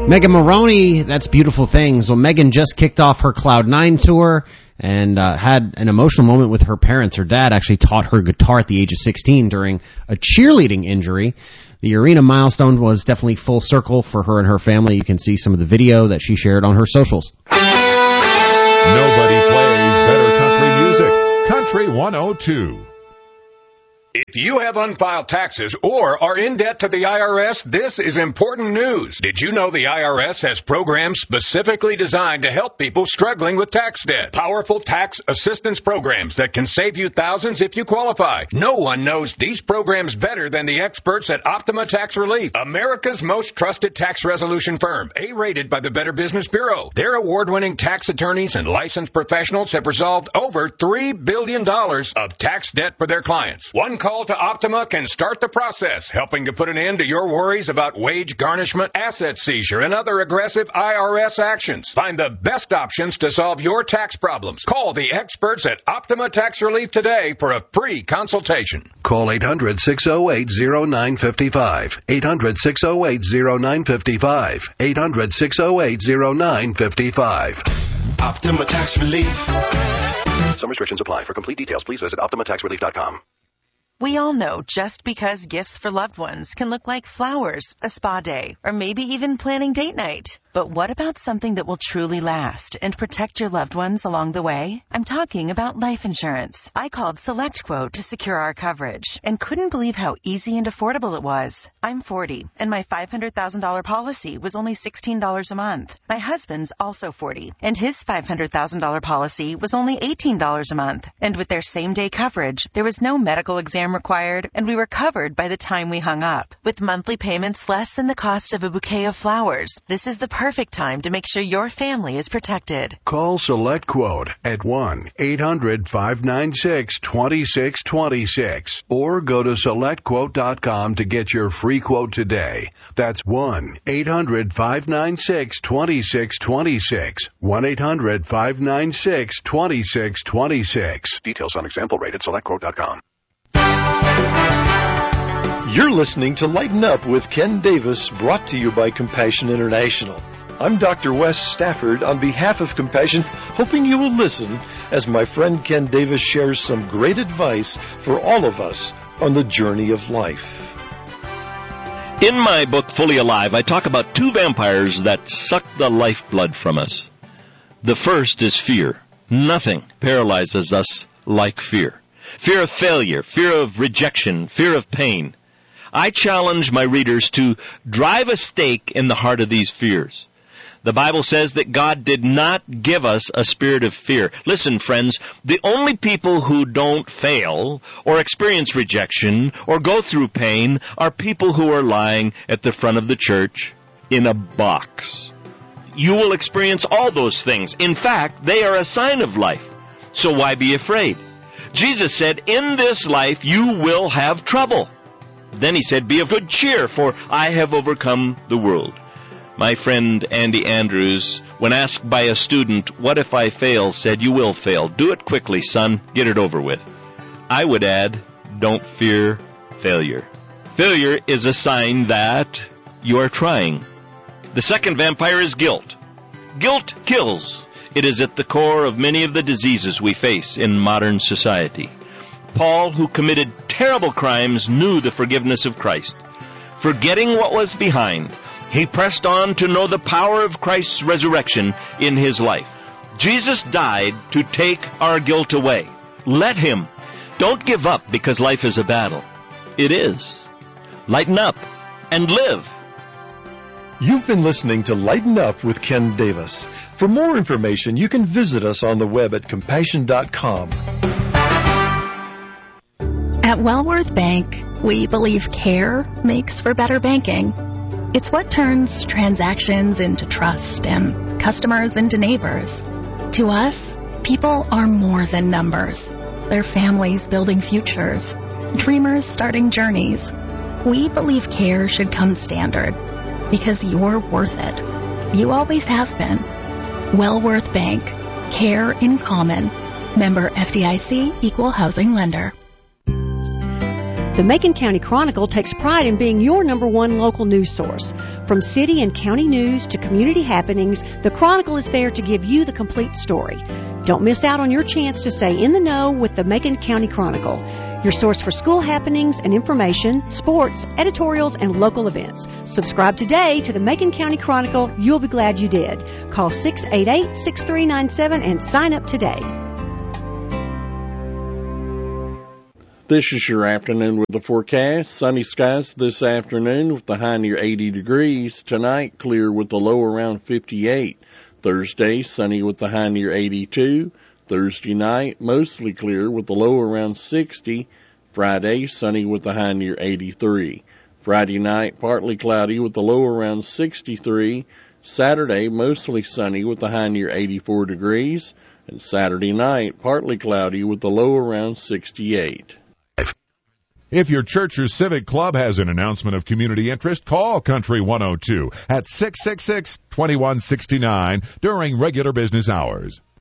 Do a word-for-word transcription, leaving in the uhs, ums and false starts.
Megan Moroney, that's Beautiful Things. Well, Megan just kicked off her Cloud nine tour and uh, had an emotional moment with her parents. Her dad actually taught her guitar at the age of sixteen during a cheerleading injury. The arena milestone was definitely full circle for her and her family. You can see some of the video that she shared on her socials. Nobody plays better country music. Country one oh two. If you have unfiled taxes or are in debt to the I R S, this is important news. Did you know the I R S has programs specifically designed to help people struggling with tax debt? Powerful tax assistance programs that can save you thousands if you qualify. No one knows these programs better than the experts at Optima Tax Relief, America's most trusted tax resolution firm, A-rated by the Better Business Bureau. Their award-winning tax attorneys and licensed professionals have resolved over three billion dollars of tax debt for their clients. One call to Optima can start the process, helping to put an end to your worries about wage garnishment, asset seizure, and other aggressive I R S actions. Find the best options to solve your tax problems. Call the experts at Optima Tax Relief today for a free consultation. Call eight hundred, six oh eight, oh nine five five. eight hundred, six oh eight, oh nine five five. eight hundred, six oh eight, oh nine five five. Optima Tax Relief. Some restrictions apply. For complete details, please visit optima tax relief dot com. We all know just because gifts for loved ones can look like flowers, a spa day, or maybe even planning date night. But what about something that will truly last and protect your loved ones along the way? I'm talking about life insurance. I called SelectQuote to secure our coverage and couldn't believe how easy and affordable it was. I'm forty, and my five hundred thousand dollars policy was only sixteen dollars a month. My husband's also forty, and his five hundred thousand dollars policy was only eighteen dollars a month. And with their same-day coverage, there was no medical exam required, and we were covered by the time we hung up. With monthly payments less than the cost of a bouquet of flowers, this is the perfect time to make sure your family is protected. Call SelectQuote at one eight hundred, five nine six, two six two six or go to select quote dot com to get your free quote today. That's one eight hundred, five nine six, two six two six. one eight hundred, five nine six, two six two six. Details on example rate at select quote dot com. You're listening to Lighten Up with Ken Davis, brought to you by Compassion International. I'm Doctor Wes Stafford on behalf of Compassion, hoping you will listen as my friend Ken Davis shares some great advice for all of us on the journey of life. In my book, Fully Alive, I talk about two vampires that suck the lifeblood from us. The first is fear. Nothing paralyzes us like fear. Fear of failure, fear of rejection, fear of pain. I challenge my readers to drive a stake in the heart of these fears. The Bible says that God did not give us a spirit of fear. Listen, friends, the only people who don't fail or experience rejection or go through pain are people who are lying at the front of the church in a box. You will experience all those things. In fact, they are a sign of life. So why be afraid? Jesus said, in this life you will have trouble. Then he said, be of good cheer, for I have overcome the world. My friend Andy Andrews, when asked by a student, what if I fail, said, you will fail. Do it quickly, son. Get it over with. I would add, don't fear failure. Failure is a sign that you are trying. The second vampire is guilt. Guilt kills. It is at the core of many of the diseases we face in modern society. Paul, who committed terrible crimes, knew the forgiveness of Christ. Forgetting what was behind, he pressed on to know the power of Christ's resurrection in his life. Jesus died to take our guilt away. Let him. Don't give up because life is a battle. It is. Lighten up and live. You've been listening to Lighten Up with Ken Davis. For more information, you can visit us on the web at compassion dot com. At Wellworth Bank, we believe care makes for better banking. It's what turns transactions into trust and customers into neighbors. To us, people are more than numbers. They're families building futures, dreamers starting journeys. We believe care should come standard because you're worth it. You always have been. Wellworth Bank. Care in common. Member F D I C, Equal Housing Lender. The Macon County Chronicle takes pride in being your number one local news source. From city and county news to community happenings, the Chronicle is there to give you the complete story. Don't miss out on your chance to stay in the know with the Macon County Chronicle, your source for school happenings and information, sports, editorials, and local events. Subscribe today to the Macon County Chronicle. You'll be glad you did. Call six eight eight, six three nine seven and sign up today. This is your afternoon with the forecast. Sunny skies this afternoon with the high near eighty degrees. Tonight, clear with the low around fifty-eight. Thursday, sunny with the high near eighty-two. Thursday night, mostly clear with the low around sixty. Friday, sunny with the high near eighty-three. Friday night, partly cloudy with the low around sixty-three. Saturday, mostly sunny with the high near eighty-four degrees. And Saturday night, partly cloudy with the low around sixty-eight. If your church or civic club has an announcement of community interest, call Country one oh two at six six six, two one six nine during regular business hours.